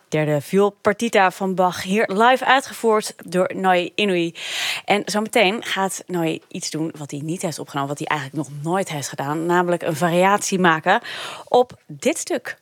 derde vioolpartita van Bach, hier live uitgevoerd door Naoi Inouye. En zometeen gaat Naoi iets doen wat hij niet heeft opgenomen, wat hij eigenlijk nog nooit heeft gedaan, namelijk een variatie maken op dit stuk.